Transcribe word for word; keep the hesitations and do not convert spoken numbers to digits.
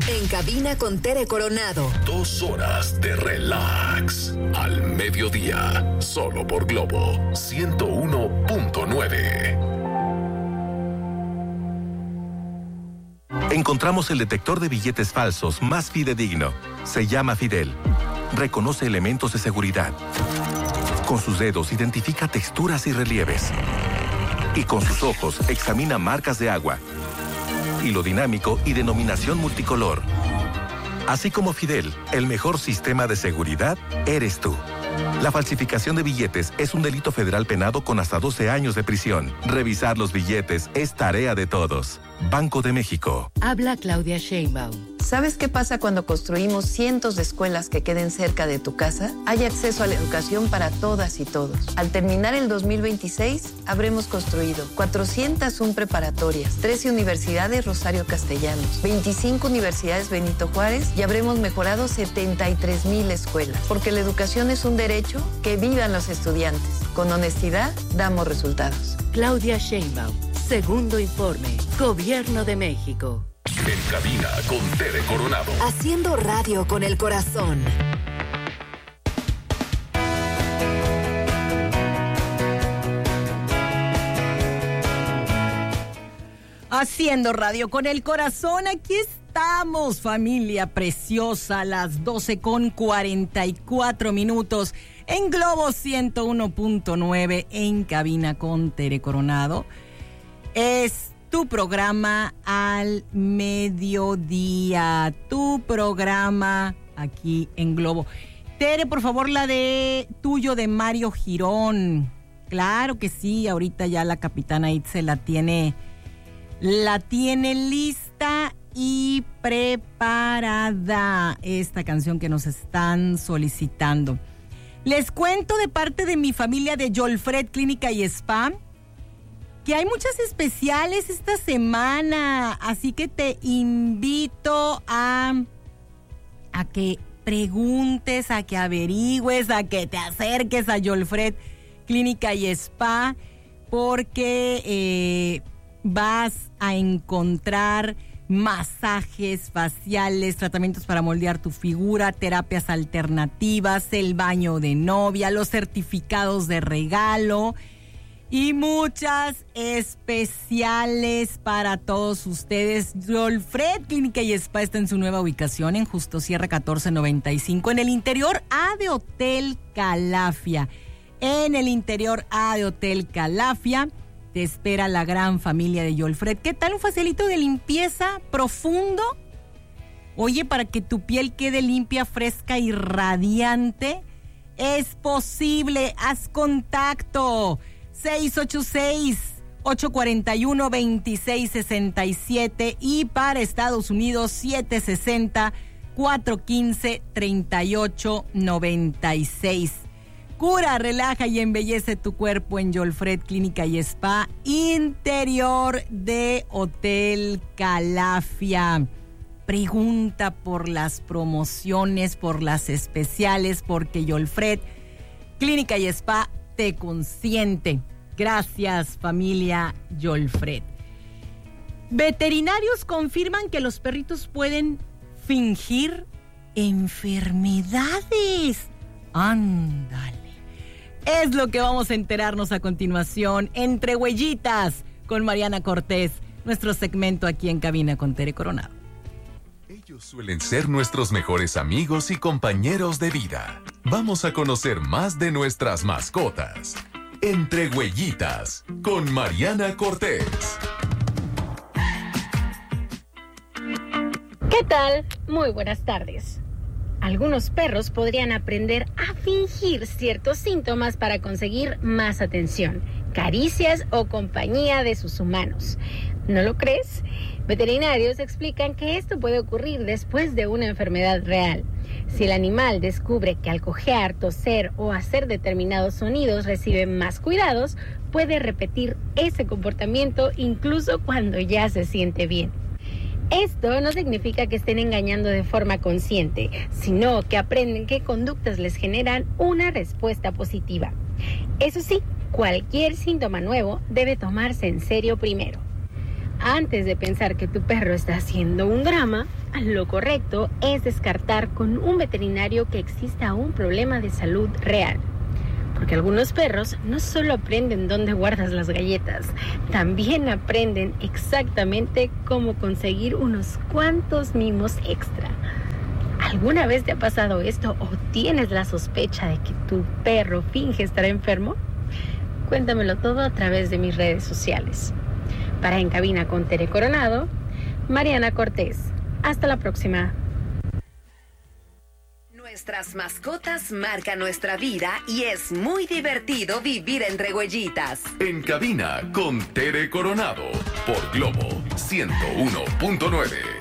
En cabina con Tere Coronado. Dos horas de relax. Al mediodía. Solo por Globo ciento uno punto nueve. Encontramos el detector de billetes falsos más fidedigno. Se llama Fidel. Reconoce elementos de seguridad. Con sus dedos identifica texturas y relieves. Y con sus ojos examina marcas de agua, hilo dinámico y denominación multicolor. Así como Fidel, el mejor sistema de seguridad eres tú. La falsificación de billetes es un delito federal penado con hasta doce años de prisión. Revisar los billetes es tarea de todos. Banco de México. Habla Claudia Sheinbaum. ¿Sabes qué pasa cuando construimos cientos de escuelas que queden cerca de tu casa? Hay acceso a la educación para todas y todos. Al terminar el dos mil veintiséis, habremos construido cuatrocientas una preparatorias, trece universidades Rosario Castellanos, veinticinco universidades Benito Juárez y habremos mejorado setenta y tres mil escuelas. Porque la educación es un derecho, que vivan los estudiantes. Con honestidad, damos resultados. Claudia Sheinbaum. Segundo informe. Gobierno de México. En cabina con Tere Coronado. Haciendo radio con el corazón. Haciendo radio con el corazón. Aquí estamos, familia preciosa, a las doce con cuarenta y cuatro minutos en Globo ciento uno punto nueve en cabina con Tere Coronado. Es tu programa al mediodía, tu programa aquí en Globo. Tere, por favor, la de tuyo de Mario Girón. Claro que sí, ahorita ya la capitana Itze la tiene, la tiene lista y preparada esta canción que nos están solicitando. Les cuento de parte de mi familia de Yolfred Clínica y Spa que hay muchas especiales esta semana, así que te invito a, a que preguntes, a que averigües, a que te acerques a Yolfred Clínica y Spa, porque eh, vas a encontrar masajes faciales, tratamientos para moldear tu figura, terapias alternativas, el baño de novia, los certificados de regalo y muchas especiales para todos ustedes. Yolfred Clínica y Spa está en su nueva ubicación en Justo Sierra catorce noventa y cinco, en el interior A de Hotel Calafia. En el interior A de Hotel Calafia te espera la gran familia de Yolfred. ¿Qué tal un facialito de limpieza profundo? Oye, para que tu piel quede limpia, fresca y radiante, es posible. Haz contacto. seis ocho seis, ocho cuatro uno, dos seis seis siete y para Estados Unidos siete seis cero, cuatro uno cinco, tres ocho nueve seis. Cura, relaja y embellece tu cuerpo en Yolfred Clínica y Spa, interior de Hotel Calafia. Pregunta por las promociones, por las especiales, porque Yolfred Clínica y Spa te consiente. Gracias, familia Yolfred. Veterinarios confirman que los perritos pueden fingir enfermedades. Ándale. Es lo que vamos a enterarnos a continuación, Entre Huellitas, con Mariana Cortés, nuestro segmento aquí en Cabina con Tere Coronado. Ellos suelen ser nuestros mejores amigos y compañeros de vida. Vamos a conocer más de nuestras mascotas. Entre Huellitas, con Mariana Cortés. ¿Qué tal? Muy buenas tardes. Algunos perros podrían aprender a fingir ciertos síntomas para conseguir más atención, caricias o compañía de sus humanos. ¿No lo crees? Veterinarios explican que esto puede ocurrir después de una enfermedad real. Si el animal descubre que al cojear, toser o hacer determinados sonidos recibe más cuidados, puede repetir ese comportamiento incluso cuando ya se siente bien. Esto no significa que estén engañando de forma consciente, sino que aprenden qué conductas les generan una respuesta positiva. Eso sí, cualquier síntoma nuevo debe tomarse en serio primero. Antes de pensar que tu perro está haciendo un drama, lo correcto es descartar con un veterinario que exista un problema de salud real. Porque algunos perros no solo aprenden dónde guardas las galletas, también aprenden exactamente cómo conseguir unos cuantos mimos extra. ¿Alguna vez te ha pasado esto o tienes la sospecha de que tu perro finge estar enfermo? Cuéntamelo todo a través de mis redes sociales. Para En Cabina con Tere Coronado, Mariana Cortés. Hasta la próxima. Nuestras mascotas marcan nuestra vida y es muy divertido vivir entre huellitas. En Cabina con Tere Coronado por Globo ciento uno punto nueve.